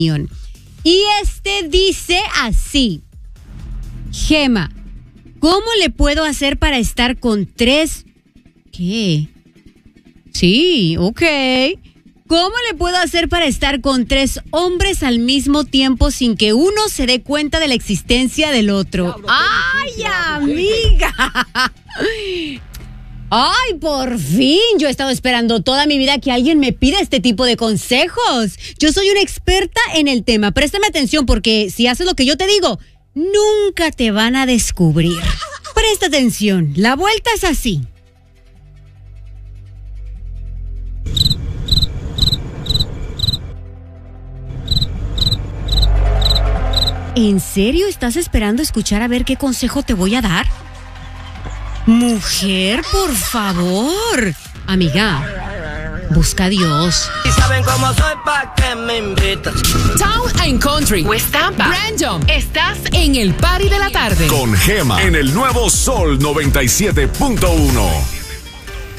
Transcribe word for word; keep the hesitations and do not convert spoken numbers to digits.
Y este dice así: Gema, ¿cómo le puedo hacer para estar con tres? ¿Qué? Sí, ok. ¿Cómo le puedo hacer para estar con tres hombres al mismo tiempo sin que uno se dé cuenta de la existencia del otro? ¡Ay, amiga! ¡Ay, por fin! Yo he estado esperando toda mi vida que alguien me pida este tipo de consejos. Yo soy una experta en el tema. Préstame atención porque si haces lo que yo te digo, nunca te van a descubrir. Presta atención. La vuelta es así. ¿En serio estás esperando escuchar a ver qué consejo te voy a dar? Mujer, por favor. Amiga, busca a Dios. Y saben cómo soy pa' que me invitas. Town and Country, West Tampa, Brandon. Estás en el party de la tarde con Gema en el nuevo Sol noventa y siete punto uno.